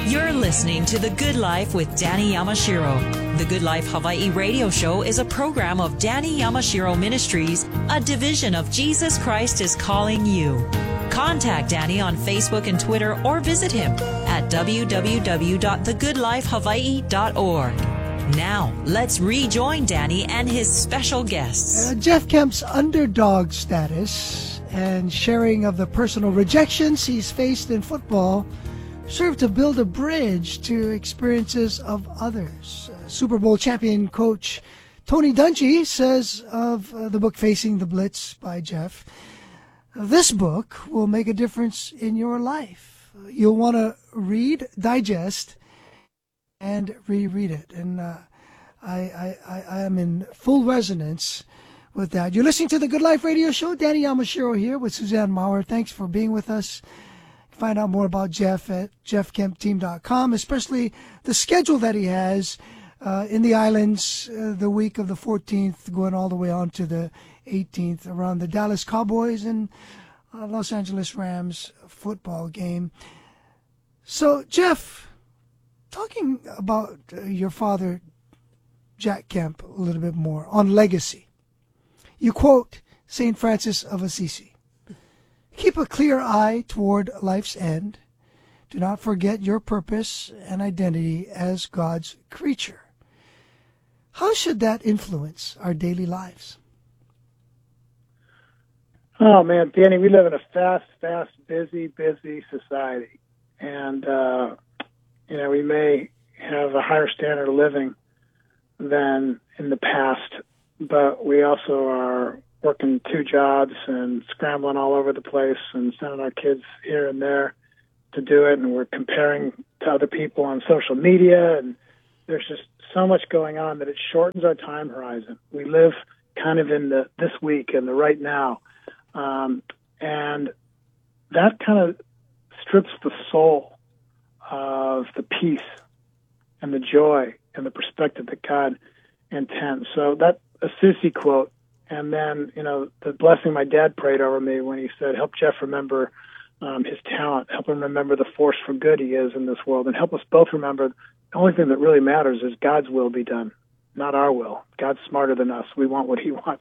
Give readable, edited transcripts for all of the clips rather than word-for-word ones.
You're listening to The Good Life with Danny Yamashiro. The Good Life Hawaii radio show is a program of Danny Yamashiro Ministries, a division of Jesus Christ is Calling You. Contact Danny on Facebook and Twitter or visit him at www.thegoodlifehawaii.org. Now, let's rejoin Danny and his special guests. Jeff Kemp's underdog status and sharing of the personal rejections he's faced in football served to build a bridge to experiences of others. Super Bowl champion coach Tony Dungy says of the book Facing the Blitz by Jeff, this book will make a difference in your life. You'll want to read, digest, and reread it. And I am in full resonance with that. You're listening to the Good Life Radio Show. Danny Yamashiro here with Suzanne Maurer. Thanks for being with us. Find out more about Jeff at jeffkempteam.com, especially the schedule that he has in the islands the week of the 14th, going all the way on to the 18th around the Dallas Cowboys and Los Angeles Rams football game. So, Jeff, talking about your father, Jack Kemp, a little bit more on legacy. You quote St. Francis of Assisi. Keep a clear eye toward life's end. Do not forget your purpose and identity as God's creature. How should that influence our daily lives? Oh, man, Danny, we live in a fast, busy society. And, we may have a higher standard of living than in the past, but we also are working 2 jobs and scrambling all over the place and sending our kids here and there to do it. And we're comparing to other people on social media. And there's just so much going on that it shortens our time horizon. We live kind of in the this week and the right now. And that kind of strips the soul of the peace and the joy and the perspective that God intends. So that Assisi quote, and then, the blessing my dad prayed over me when he said, help Jeff remember his talent, help him remember the force for good he is in this world, and help us both remember the only thing that really matters is God's will be done, not our will. God's smarter than us. We want what he wants.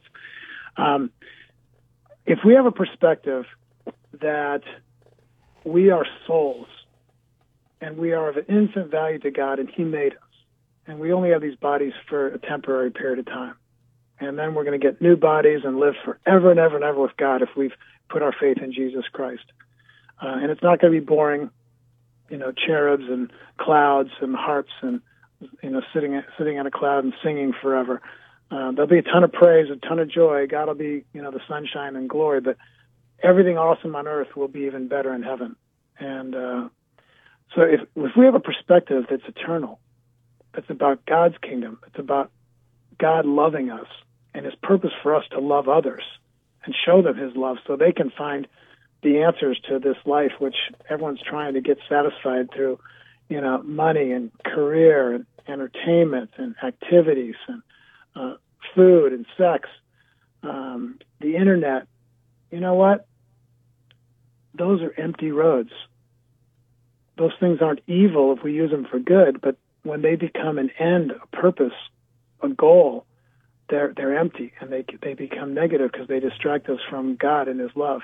If we have a perspective that we are souls and we are of infinite value to God and he made us, and we only have these bodies for a temporary period of time, and then we're going to get new bodies and live forever and ever and ever with God if we've put our faith in Jesus Christ. And it's not going to be boring, cherubs and clouds and harps and, sitting on a cloud and singing forever. There'll be a ton of praise, a ton of joy. God will be, the sunshine and glory, but everything awesome on earth will be even better in heaven. And so if we have a perspective that's eternal, that's about God's kingdom, it's about God loving us and his purpose for us to love others and show them his love so they can find the answers to this life, which everyone's trying to get satisfied through, money and career and entertainment and activities and food and sex, the internet. You know what? Those are empty roads. Those things aren't evil if we use them for good, but when they become an end, a purpose, a goal, they're empty and they become negative because they distract us from God and his love.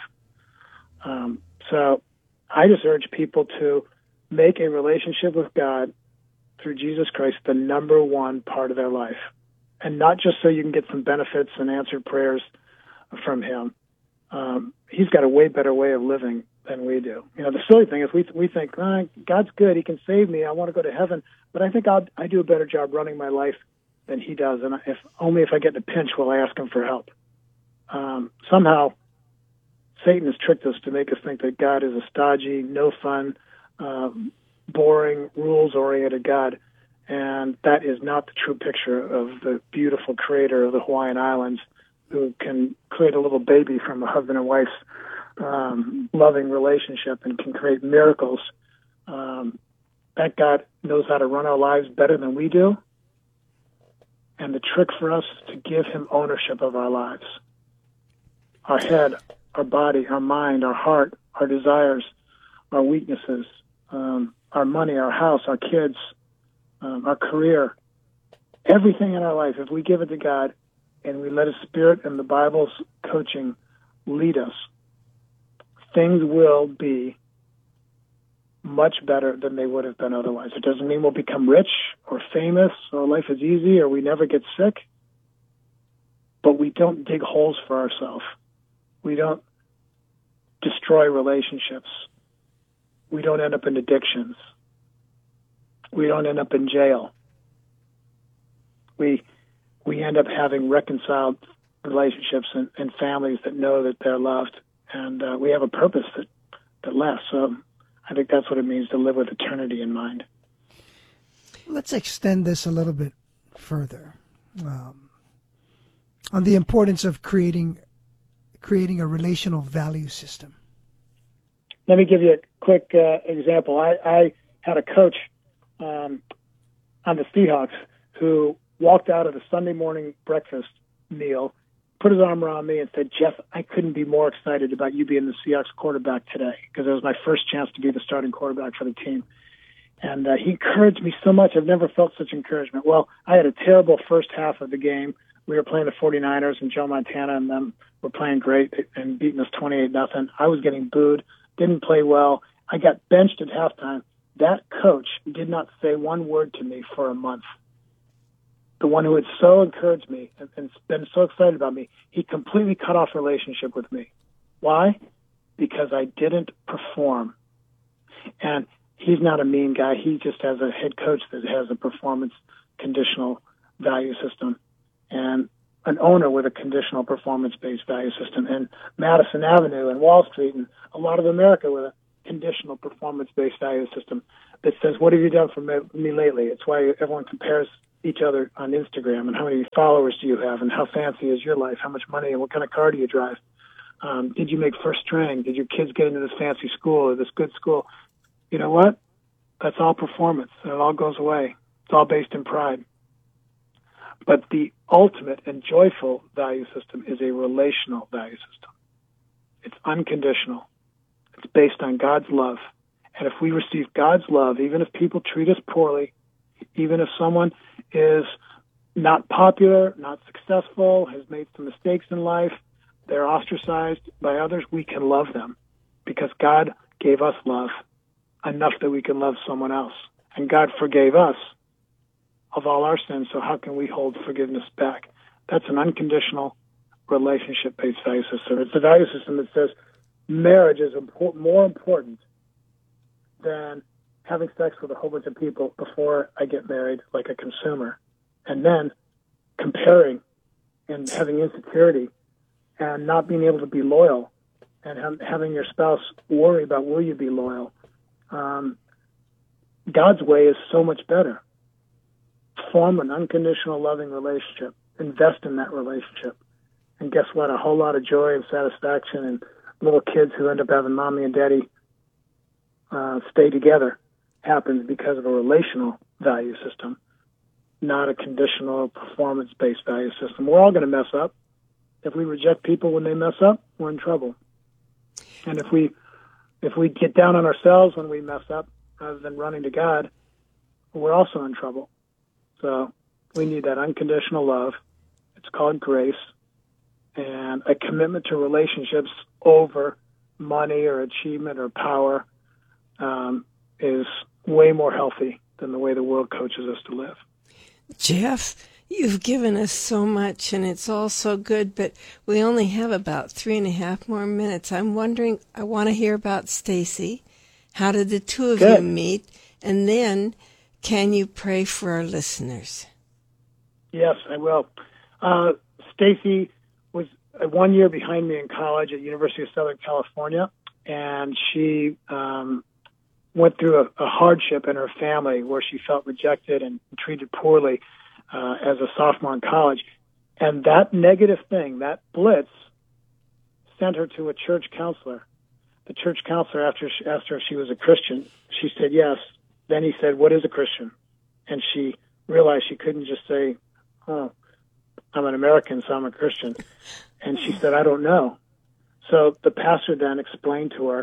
So I just urge people to make a relationship with God through Jesus Christ the number one part of their life. And not just so you can get some benefits and answered prayers from him. He's got a way better way of living than we do. The silly thing is we think, God's good, he can save me, I want to go to heaven, but I think I do a better job running my life than he does, and if I get in a pinch will I ask him for help. Somehow Satan has tricked us to make us think that God is a stodgy, no fun, boring, rules-oriented God, and that is not the true picture of the beautiful creator of the Hawaiian Islands who can create a little baby from a husband and wife's loving relationship and can create miracles. That God knows how to run our lives better than we do, and the trick for us is to give him ownership of our lives. Our head, our body, our mind, our heart, our desires, our weaknesses, our money, our house, our kids, our career, everything in our life, if we give it to God and we let His Spirit and the Bible's coaching lead us, things will be much better than they would have been otherwise. It doesn't mean we'll become rich or famous or life is easy or we never get sick, but we don't dig holes for ourselves. We don't destroy relationships. We don't end up in addictions. We don't end up in jail. We end up having reconciled relationships and families that know that they're loved, and we have a purpose that lasts. So I think that's what it means to live with eternity in mind. Let's extend this a little bit further on the importance of creating a relational value system. Let me give you a quick example. I had a coach on the Seahawks who walked out of the Sunday morning breakfast meal, put his arm around me and said, "Jeff, I couldn't be more excited about you being the Seahawks quarterback today," because it was my first chance to be the starting quarterback for the team. And he encouraged me so much. I've never felt such encouragement. Well, I had a terrible first half of the game. We were playing the 49ers, and Joe Montana and them were playing great and beating us 28-0. I was getting booed, didn't play well. I got benched at halftime. That coach did not say one word to me for a month. The one who had so encouraged me and been so excited about me, he completely cut off relationship with me. Why? Because I didn't perform. And he's not a mean guy. He just has a head coach that has a performance conditional value system and an owner with a conditional performance-based value system, and Madison Avenue and Wall Street and a lot of America with a conditional performance-based value system that says, "What have you done for me lately?" It's why everyone compares each other on Instagram, and how many followers do you have, and how fancy is your life, how much money, and what kind of car do you drive? Did you make first string? Did your kids get into this fancy school or this good school? You know what? That's all performance, and it all goes away. It's all based in pride. But the ultimate and joyful value system is a relational value system. It's unconditional. It's based on God's love. And if we receive God's love, even if people treat us poorly, even if someone is not popular, not successful, has made some mistakes in life, they're ostracized by others, we can love them because God gave us love enough that we can love someone else. And God forgave us of all our sins, so how can we hold forgiveness back? That's an unconditional relationship-based value system. It's a value system that says marriage is more important than having sex with a whole bunch of people before I get married, like a consumer, and then comparing and having insecurity and not being able to be loyal and having your spouse worry about will you be loyal. God's way is so much better. Form an unconditional loving relationship. Invest in that relationship. And guess what? A whole lot of joy and satisfaction and little kids who end up having mommy and daddy stay together happens because of a relational value system, not a conditional performance-based value system. We're all going to mess up. If we reject people when they mess up, we're in trouble. And if we get down on ourselves when we mess up rather than running to God, we're also in trouble. So we need that unconditional love. It's called grace, and a commitment to relationships over money or achievement or power is way more healthy than the way the world coaches us to live. Jeff, you've given us so much, and it's all so good, but we only have about 3.5 more minutes. I'm wondering, I want to hear about Stacy. How did the two of you meet? And then, can you pray for our listeners? Yes, I will. Stacy was 1 year behind me in college at University of Southern California, and she went through a hardship in her family where she felt rejected and treated poorly as a sophomore in college. And that negative thing, that blitz, sent her to a church counselor. The church counselor, after she asked her if she was a Christian, she said yes. Then he said, "What is a Christian?" And she realized she couldn't just say, "Oh, I'm an American, so I'm a Christian." And she said, "I don't know." So the pastor then explained to her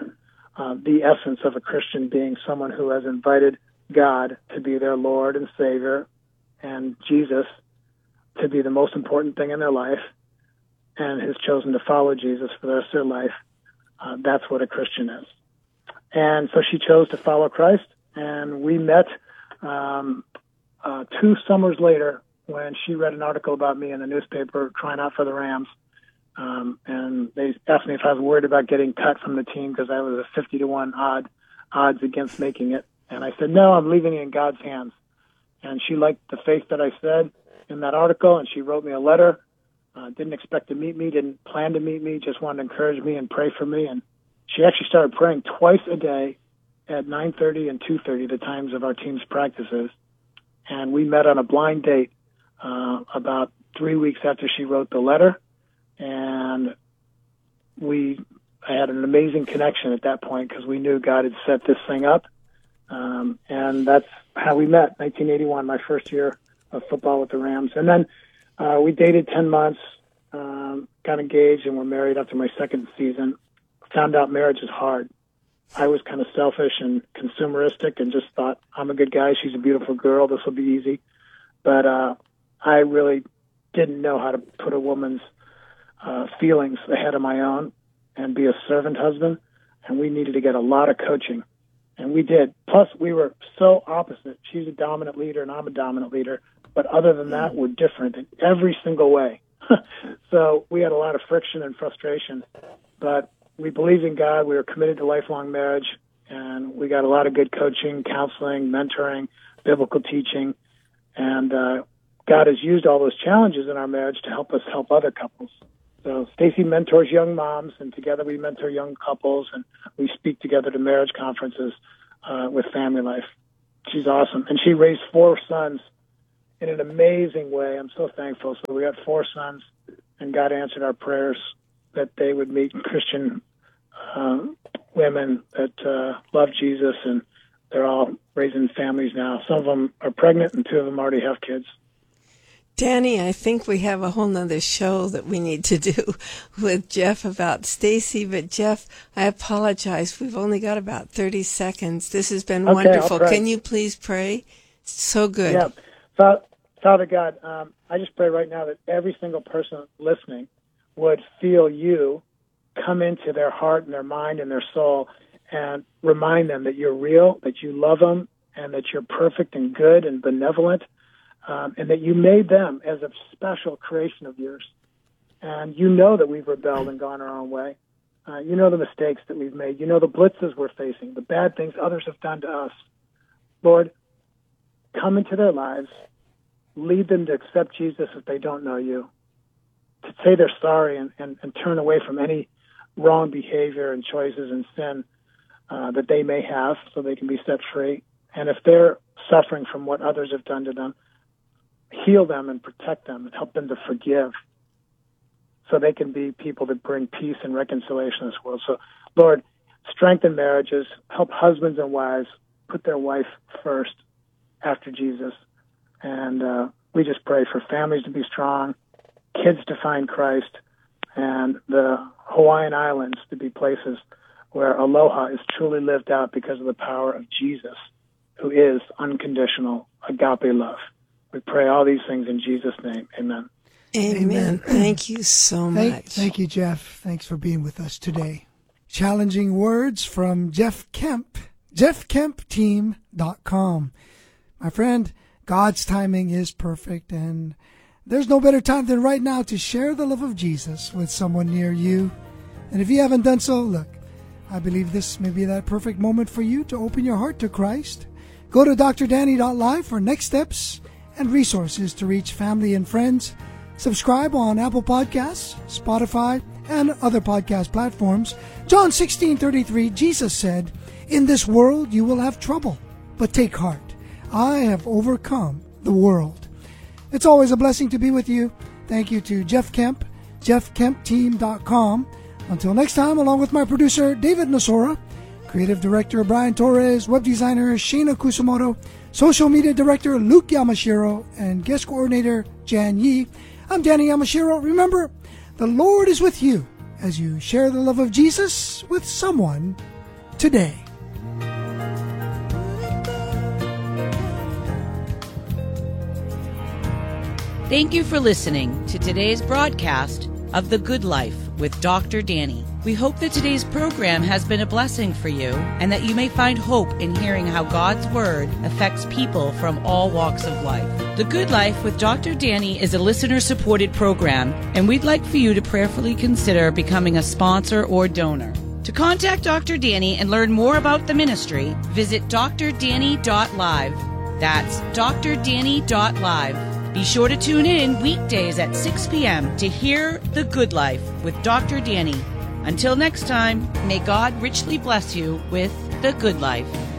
the essence of a Christian being someone who has invited God to be their Lord and Savior and Jesus to be the most important thing in their life and has chosen to follow Jesus for the rest of their life. That's what a Christian is. And so she chose to follow Christ, and we met 2 summers later when she read an article about me in the newspaper trying out for the Rams. And they asked me if I was worried about getting cut from the team because I was a 50-1 odds against making it. And I said, no, I'm leaving it in God's hands. And she liked the faith that I said in that article, and she wrote me a letter. Didn't expect to meet me, didn't plan to meet me, just wanted to encourage me and pray for me. And she actually started praying twice a day at 9:30 and 2:30, the times of our team's practices. And we met on a blind date about 3 weeks after she wrote the letter. And I had an amazing connection at that point because we knew God had set this thing up. And that's how we met, 1981, my first year of football with the Rams. And then we dated 10 months, got engaged, and were married after my second season. Found out marriage is hard. I was kind of selfish and consumeristic and just thought, I'm a good guy, she's a beautiful girl, this will be easy. But I really didn't know how to put a woman's feelings ahead of my own and be a servant husband, and we needed to get a lot of coaching. And we did. Plus, we were so opposite. She's a dominant leader, and I'm a dominant leader. But other than that, we're different in every single way. So we had a lot of friction and frustration. But we believed in God. We were committed to lifelong marriage. And we got a lot of good coaching, counseling, mentoring, biblical teaching. And God has used all those challenges in our marriage to help us help other couples. So Stacy mentors young moms, and together we mentor young couples, and we speak together to marriage conferences with Family Life. She's awesome. And she raised 4 sons in an amazing way. I'm so thankful. So we got 4 sons, and God answered our prayers that they would meet Christian women that love Jesus, and they're all raising families now. Some of them are pregnant, and 2 of them already have kids. Danny, I think we have a whole nother show that we need to do with Jeff about Stacy. But Jeff, I apologize. We've only got about 30 seconds. This has been wonderful. Can you please pray? So good. Yeah. Father God, I just pray right now that every single person listening would feel you come into their heart and their mind and their soul and remind them that you're real, that you love them, and that you're perfect and good and benevolent. And that you made them as a special creation of yours. And you know that we've rebelled and gone our own way. You know the mistakes that we've made. You know the blitzes we're facing, the bad things others have done to us. Lord, come into their lives. Lead them to accept Jesus if they don't know you, to say they're sorry and turn away from any wrong behavior and choices and sin that they may have so they can be set free. And if they're suffering from what others have done to them, heal them and protect them and help them to forgive so they can be people that bring peace and reconciliation in this world. So, Lord, strengthen marriages, help husbands and wives put their wife first after Jesus. And we just pray for families to be strong, kids to find Christ, and the Hawaiian Islands to be places where aloha is truly lived out because of the power of Jesus, who is unconditional agape love. We pray all these things in Jesus' name. Amen. Amen. Thank you so much. Thank you, Jeff. Thanks for being with us today. Challenging words from Jeff Kemp, jeffkempteam.com. My friend, God's timing is perfect, and there's no better time than right now to share the love of Jesus with someone near you. And if you haven't done so, look, I believe this may be that perfect moment for you to open your heart to Christ. Go to drdanny.live for next steps and resources to reach family and friends. Subscribe on Apple Podcasts, Spotify, and other podcast platforms. John 16:33, Jesus said, "In this world you will have trouble, but take heart. I have overcome the world." It's always a blessing to be with you. Thank you to Jeff Kemp, jeffkempteam.com. Until next time, along with my producer, David Nosora, creative director, Brian Torres, web designer, Shana Kusumoto, social media director, Luke Yamashiro, and guest coordinator, Jan Yi, I'm Danny Yamashiro. Remember, the Lord is with you as you share the love of Jesus with someone today. Thank you for listening to today's broadcast of The Good Life with Dr. Danny. We hope that today's program has been a blessing for you and that you may find hope in hearing how God's Word affects people from all walks of life. The Good Life with Dr. Danny is a listener-supported program, and we'd like for you to prayerfully consider becoming a sponsor or donor. To contact Dr. Danny and learn more about the ministry, visit drdanny.live. That's drdanny.live. Be sure to tune in weekdays at 6 p.m. to hear The Good Life with Dr. Danny. Until next time, may God richly bless you with The Good Life.